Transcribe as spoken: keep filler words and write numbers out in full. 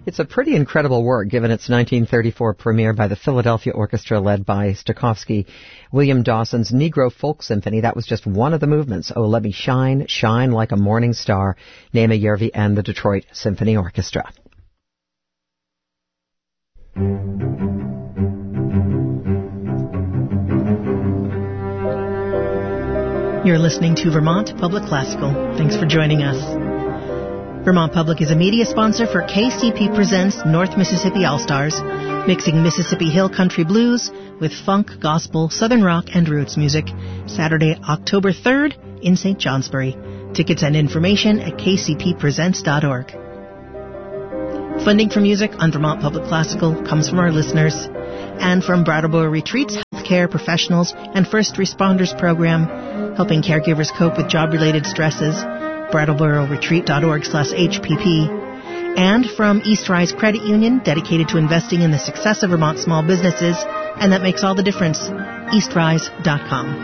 It's a pretty incredible work, given its nineteen thirty-four premiere by the Philadelphia Orchestra led by Stokowski. William Dawson's Negro Folk Symphony, that was just one of the movements. Oh, Let Me Shine, Shine Like a Morning Star, Nema Järvi and the Detroit Symphony Orchestra. You're listening to Vermont Public Classical. Thanks for joining us. Vermont Public is a media sponsor for K C P Presents North Mississippi All-Stars, mixing Mississippi Hill Country Blues with funk, gospel, southern rock, and roots music, Saturday, October third in Saint Johnsbury. Tickets and information at k c p presents dot org. Funding for music on Vermont Public Classical comes from our listeners and from Brattleboro Retreats Healthcare Professionals and First Responders Program, helping caregivers cope with job-related stresses, brattleboro retreat dot org slash H P P, and from East Rise Credit Union, dedicated to investing in the success of Vermont small businesses, and that makes all the difference, east rise dot com.